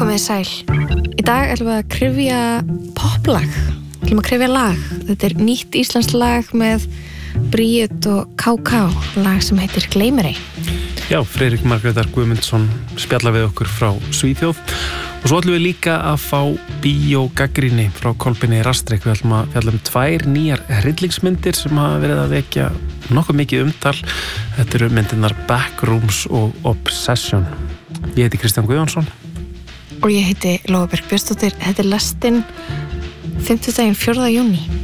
Komið sæl. Í dag ætlum við að kryfja poplag. Ætlum að kryfja lag. Þetta nýtt íslenskt lag með Bríet og KK, lag sem heitir Gleymeri. Já, Friðrik Margrétar Guðmundsson spjalla við okkur frá Svíþjóð. Og svo ætlum við líka að fá bíógagnrýni frá Kolbeini Rastrik. Við ætlum að fjalla 2 nýjar hryllingsmyndir sem hafa verið að vekja nokkuð mikið umtal. Þetta eru myndirnar Backrooms og Obsession. Ég heiti Kristján Guðjónsson. Og ég heiti Lóa Björk Björnsdóttir. Þetta Lestin 5. 4. júní.